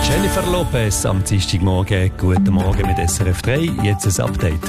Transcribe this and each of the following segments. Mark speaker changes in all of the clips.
Speaker 1: Jennifer Lopez am Dienstagmorgen. Guten Morgen mit SRF 3. Jetzt ein Update.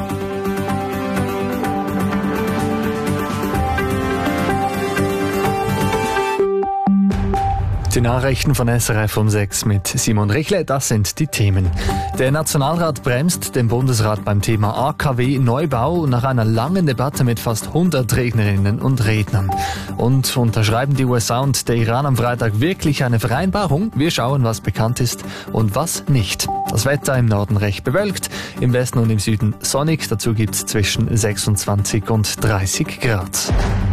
Speaker 1: Die Nachrichten von SRF um 6 mit Simon Richle, das sind die Themen. Der Nationalrat bremst den Bundesrat beim Thema AKW-Neubau nach einer langen Debatte mit fast 100 Rednerinnen und Rednern. Und unterschreiben die USA und der Iran am Freitag wirklich eine Vereinbarung? Wir schauen, was bekannt ist und was nicht. Das Wetter im Norden recht bewölkt, im Westen und im Süden sonnig. Dazu gibt es zwischen 26 und 30 Grad.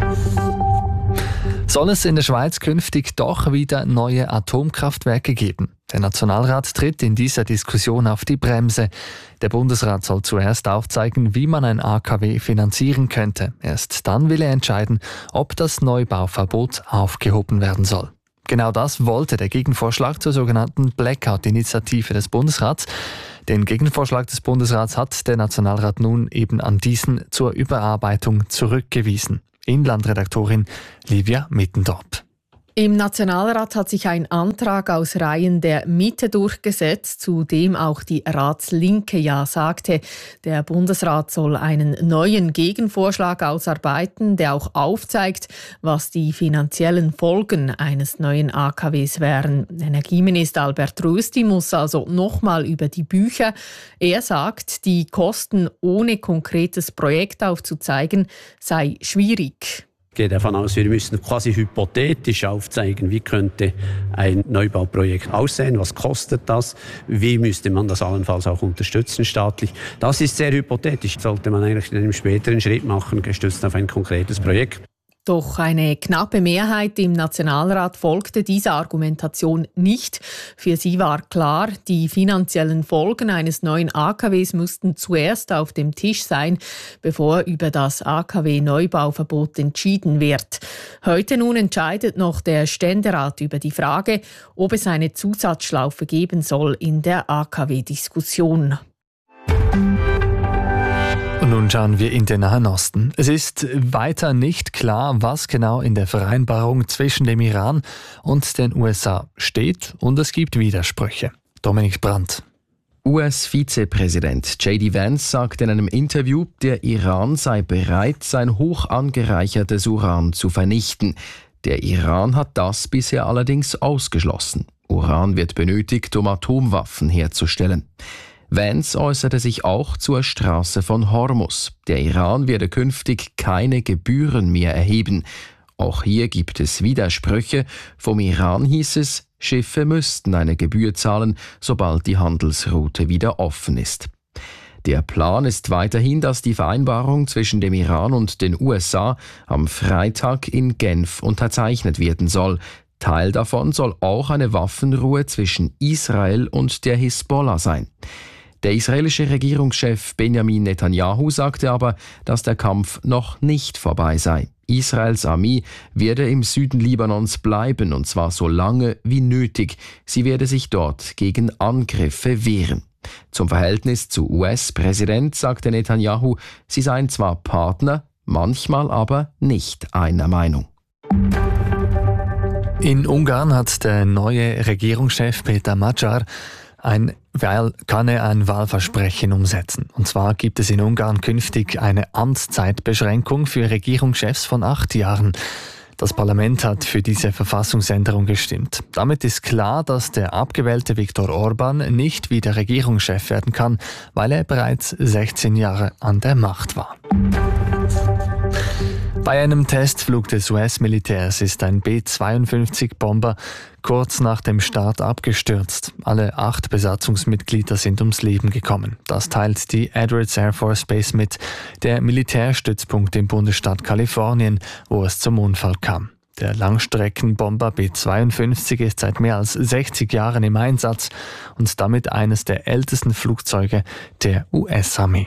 Speaker 1: Soll es in der Schweiz künftig doch wieder neue Atomkraftwerke geben? Der Nationalrat tritt in dieser Diskussion auf die Bremse. Der Bundesrat soll zuerst aufzeigen, wie man ein AKW finanzieren könnte. Erst dann will er entscheiden, ob das Neubauverbot aufgehoben werden soll. Genau das wollte der Gegenvorschlag zur sogenannten Blackout-Initiative des Bundesrats. Den Gegenvorschlag des Bundesrats hat der Nationalrat nun eben an diesen zur Überarbeitung zurückgewiesen. Inlandredaktorin Livia Mittendorp.
Speaker 2: Im Nationalrat hat sich ein Antrag aus Reihen der Mitte durchgesetzt, zu dem auch die Ratslinke Ja sagte. Der Bundesrat soll einen neuen Gegenvorschlag ausarbeiten, der auch aufzeigt, was die finanziellen Folgen eines neuen AKWs wären. Energieminister Albert Rösti muss also nochmal über die Bücher. Er sagt, die Kosten ohne konkretes Projekt aufzuzeigen, sei schwierig.
Speaker 3: Ich gehe davon aus, wir müssen quasi hypothetisch aufzeigen, wie könnte ein Neubauprojekt aussehen, was kostet das, wie müsste man das allenfalls auch unterstützen staatlich. Das ist sehr hypothetisch, sollte man eigentlich in einem späteren Schritt machen, gestützt auf ein konkretes Projekt.
Speaker 2: Doch eine knappe Mehrheit im Nationalrat folgte dieser Argumentation nicht. Für sie war klar, die finanziellen Folgen eines neuen AKWs mussten zuerst auf dem Tisch sein, bevor über das AKW-Neubauverbot entschieden wird. Heute nun entscheidet noch der Ständerat über die Frage, ob es eine Zusatzschlaufe geben soll in der AKW-Diskussion.
Speaker 1: Und nun schauen wir in den Nahen Osten. Es ist weiter nicht klar, was genau in der Vereinbarung zwischen dem Iran und den USA steht, und es gibt Widersprüche. Dominik Brandt.
Speaker 4: US-Vizepräsident J.D. Vance sagt in einem Interview, der Iran sei bereit, sein hoch angereichertes Uran zu vernichten. Der Iran hat das bisher allerdings ausgeschlossen. Uran wird benötigt, um Atomwaffen herzustellen. Vance äußerte sich auch zur Straße von Hormuz. Der Iran werde künftig keine Gebühren mehr erheben. Auch hier gibt es Widersprüche. Vom Iran hieß es, Schiffe müssten eine Gebühr zahlen, sobald die Handelsroute wieder offen ist. Der Plan ist weiterhin, dass die Vereinbarung zwischen dem Iran und den USA am Freitag in Genf unterzeichnet werden soll. Teil davon soll auch eine Waffenruhe zwischen Israel und der Hisbollah sein. Der israelische Regierungschef Benjamin Netanyahu sagte aber, dass der Kampf noch nicht vorbei sei. Israels Armee werde im Süden Libanons bleiben, und zwar so lange wie nötig. Sie werde sich dort gegen Angriffe wehren. Zum Verhältnis zu US-Präsident sagte Netanyahu, sie seien zwar Partner, manchmal aber nicht einer Meinung.
Speaker 1: In Ungarn hat der neue Regierungschef Peter Magyar ein Wahlversprechen umsetzen. Und zwar gibt es in Ungarn künftig eine Amtszeitbeschränkung für Regierungschefs von 8 Jahren. Das Parlament hat für diese Verfassungsänderung gestimmt. Damit ist klar, dass der abgewählte Viktor Orbán nicht wieder Regierungschef werden kann, weil er bereits 16 Jahre an der Macht war. Bei einem Testflug des US-Militärs ist ein B-52-Bomber kurz nach dem Start abgestürzt. Alle 8 Besatzungsmitglieder sind ums Leben gekommen. Das teilt die Edwards Air Force Base mit, der Militärstützpunkt im Bundesstaat Kalifornien, wo es zum Unfall kam. Der Langstreckenbomber B-52 ist seit mehr als 60 Jahren im Einsatz und damit eines der ältesten Flugzeuge der US-Armee.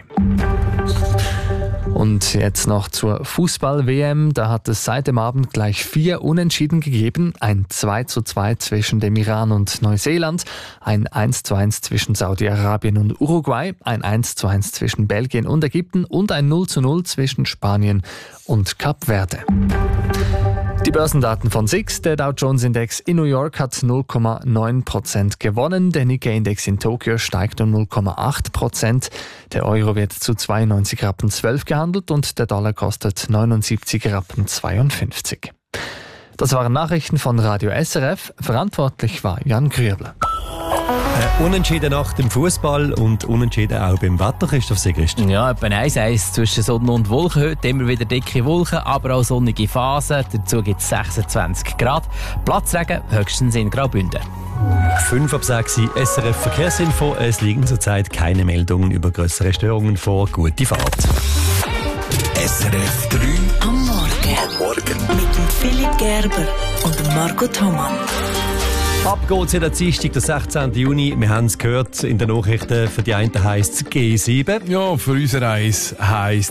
Speaker 1: Und jetzt noch zur Fußball-WM. Da hat es seit dem Abend gleich 4 Unentschieden gegeben. Ein 2:2 zwischen dem Iran und Neuseeland, ein 1:1 zwischen Saudi-Arabien und Uruguay, ein 1:1 zwischen Belgien und Ägypten und ein 0:0 zwischen Spanien und Kap Verde. Die Börsendaten von SIX, der Dow Jones Index in New York hat 0,9% gewonnen, der Nikkei-Index in Tokio steigt um 0,8%, der Euro wird zu 92,12 Rappen gehandelt und der Dollar kostet 79,52 Rappen. Das waren Nachrichten von Radio SRF, verantwortlich war Jan Grübler.
Speaker 5: Unentschieden nach dem Fußball und unentschieden auch beim Wetter, Christoph Sigrist.
Speaker 6: Ja, etwa 1-1 zwischen Sonne und Wolken heute. Immer wieder dicke Wolken, aber auch sonnige Phasen. Dazu gibt es 26 Grad. Platzregen höchstens in Graubünden.
Speaker 5: 5 ab 6 SRF Verkehrsinfo. Es liegen zurzeit keine Meldungen über grössere Störungen vor. Gute Fahrt.
Speaker 7: SRF 3 am Morgen. Mit dem Philipp Gerber und dem Marco Thomann.
Speaker 5: Ab geht's in der Dienstag, der 16. Juni. Wir haben es gehört in den Nachrichten. Für die einen heisst es G7.
Speaker 8: Ja, für uns heisst